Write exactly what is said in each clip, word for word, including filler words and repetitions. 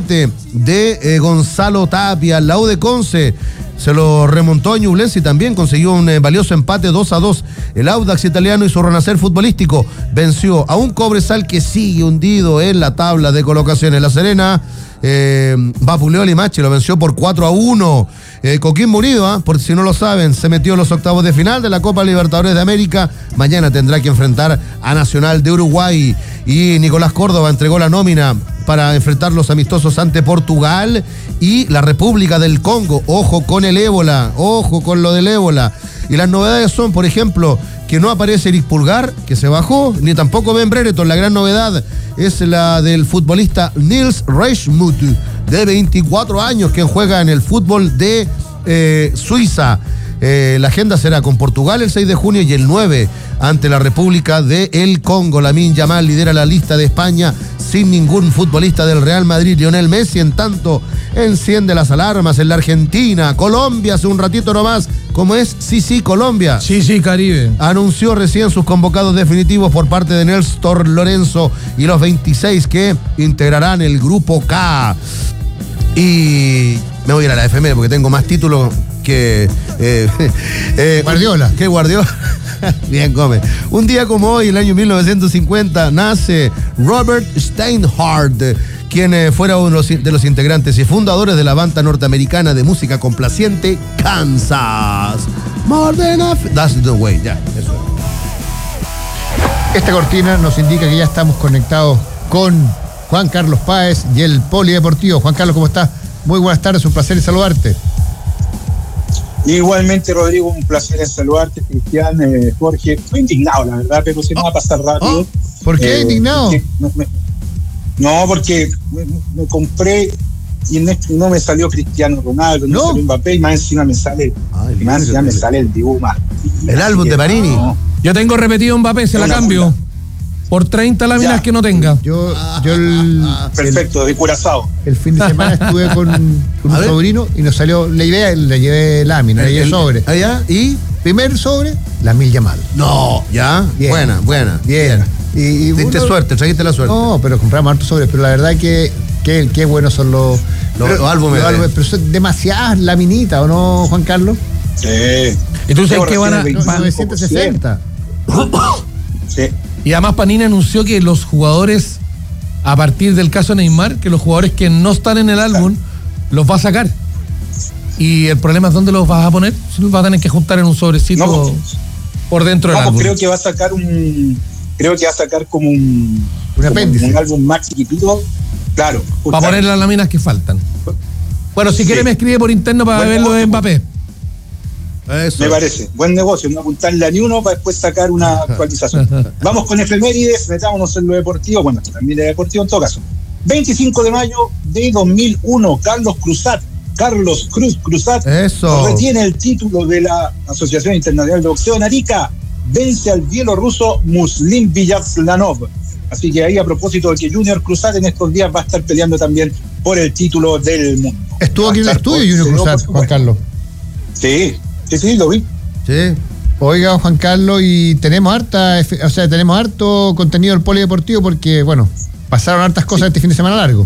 empate de eh, Gonzalo Tapia. La U de Conce se lo remontó a Ñublense y también consiguió un eh, valioso empate dos a dos. El Audax italiano y su renacer futbolístico venció a un Cobresal que sigue hundido en la tabla de colocaciones. La Serena eh, vapuleó a Limache, lo venció por cuatro a uno. Eh, Coquimbo Unido, ¿eh? por si no lo saben, se metió en los octavos de final de la Copa Libertadores de América. Mañana tendrá que enfrentar a Nacional de Uruguay. Y Nicolás Córdoba entregó la nómina para enfrentar los amistosos ante Portugal y la República del Congo. Ojo con el ébola, ojo con lo del ébola. Y las novedades son, por ejemplo, que no aparece Eric Pulgar, que se bajó, ni tampoco Ben Brereton. La gran novedad es la del futbolista Nils Reichmuth, de veinticuatro años, que juega en el fútbol de eh, Suiza. Eh, la agenda será con Portugal el seis de junio y el nueve ante la República del Congo. Lamine Yamal lidera la lista de España sin ningún futbolista del Real Madrid. Lionel Messi, en tanto, enciende las alarmas en la Argentina. Colombia, hace un ratito nomás, ¿cómo es? Sí, sí, Colombia. Sí, sí, Caribe. Anunció recién sus convocados definitivos por parte de Néstor Lorenzo y los veintiséis que integrarán el Grupo K. Y me voy a ir a la F M porque tengo más títulos que eh, eh, Guardiola. Que Guardiola. Bien, come. Un día como hoy, en el año mil novecientos cincuenta, nace Robert Steinhardt, quien eh, fuera uno de los integrantes y fundadores de la banda norteamericana de música complaciente Kansas. More than a f- That's the way, ya, eso. Esta cortina nos indica que ya estamos conectados con Juan Carlos Páez y el Polideportivo. Juan Carlos, ¿cómo estás? Muy buenas tardes, un placer saludarte. Igualmente, Rodrigo, un placer en saludarte, Cristian, eh, Jorge. Estoy indignado, la verdad, pero se me va a pasar rápido. Oh, ¿por qué eh, indignado? No, me, no, porque me, me compré y no, no me salió Cristiano Ronaldo, no, no me salió Mbappé, y más encima me sale, Ay, y más encima me sale el dibujo más. El álbum de Panini. No. Yo tengo repetido Mbappé, se la cambio. Por treinta láminas Ya. que no tenga. Yo, yo el, Perfecto, de Curazao. el fin de semana estuve con, con un sobrino y nos salió la idea, le llevé lámina, le llevé El- sobre. Allá, y. Primer sobre, la mil llamadas. No, ya. Bien. Buena, buena. Bien. Y, y Diste uno- suerte, trajiste la suerte. No, pero compramos hartos sobres, pero la verdad que qué que buenos son los, Los- pero- los álbumes de- pero son demasiadas laminitas, ¿o no, Juan Carlos? Sí. Entonces, Tengo ¿qué van a- recién el No, veinticinco por ciento. novecientos sesenta. Sí. Y además Panini anunció que los jugadores, a partir del caso Neymar, que los jugadores que no están en el álbum, los va a sacar. Y el problema es dónde los vas a poner. Si los vas a tener que juntar en un sobrecito No, pues, por dentro del Vamos, álbum. creo que va a sacar un. Creo que va a sacar como un. Un como apéndice. Un álbum más chiquitito. Claro. Para poner las láminas que faltan. Bueno, si Sí. quiere me escribe por interno para Bueno, ver lo de bueno. Mbappé. Eso. Me parece. Buen negocio, no apuntarle a ni uno para después sacar una actualización. Vamos con efemérides, metámonos en lo deportivo. Bueno, también de deportivo en todo caso. veinticinco de mayo de dos mil uno, Carlos Cruzat. Carlos Cruz Cruzat Eso. retiene el título de la Asociación Internacional de Boxeo en Arica. Vence al bielorruso Muslim Villaslanov. Así que ahí, a propósito de que Junior Cruzat en estos días va a estar peleando también por el título del mundo. Estuvo Va a aquí en el estar estudio por- Junior se dio, Cruzat, por Juan supuesto. Carlos. Sí, sí, sí, lo vi. Sí. Oiga, Juan Carlos, y tenemos harta, efe- o sea, tenemos harto contenido del polideportivo porque, bueno, pasaron hartas cosas este fin de semana largo.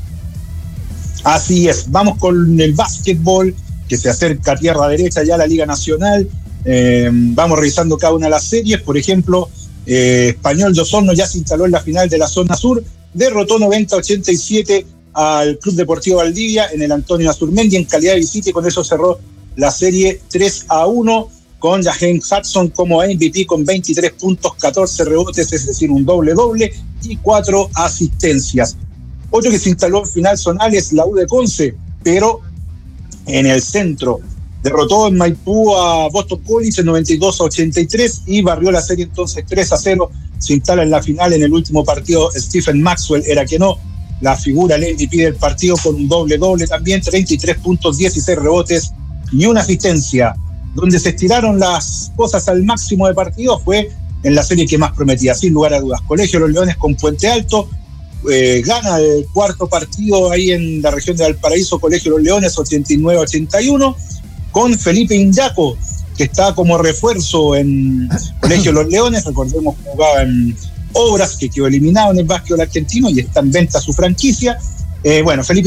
Así es, vamos con el básquetbol que se acerca a tierra derecha ya a la Liga Nacional. Eh, vamos revisando cada una de las series. Por ejemplo, eh, Español de Osorno ya se instaló en la final de la zona sur, derrotó noventa a ochenta y siete al Club Deportivo Valdivia en el Antonio Azurmendi en calidad de visita, y con eso cerró la serie tres a uno con Jahen Hudson como M V P con veintitrés puntos, catorce rebotes, es decir, un doble-doble y cuatro asistencias. Otro que se instaló en final zonal es la U de Conce, pero en el centro. Derrotó en Maipú a Boston College en noventa y dos a ochenta y tres y barrió la serie entonces tres a cero. Se instala en la final en el último partido Stephen Maxwell, era que no, la figura, el M V P del partido con un doble-doble también, treinta y tres puntos, dieciséis rebotes y una asistencia. Donde se estiraron las cosas al máximo de partido fue en la serie que más prometía, sin lugar a dudas. Colegio Los Leones con Puente Alto, eh, gana el cuarto partido ahí en la región de Valparaíso, Colegio Los Leones, ochenta y nueve a ochenta y uno, con Felipe Iñaco, que está como refuerzo en Colegio Los Leones. Recordemos que jugaba en Obras, que quedó eliminado en el básquetbol argentino y está en venta su franquicia. Eh, bueno, Felipe